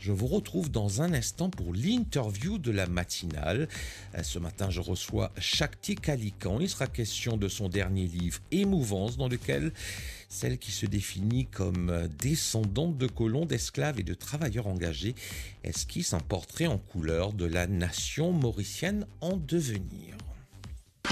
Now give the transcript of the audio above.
Je vous retrouve dans un instant pour l'interview de la matinale. Ce matin, je reçois Shakti Kalikan. Il sera question de son dernier livre, Émouvance, dans lequel celle qui se définit comme descendante de colons, d'esclaves et de travailleurs engagés esquisse un portrait en couleur de la nation mauricienne en devenir.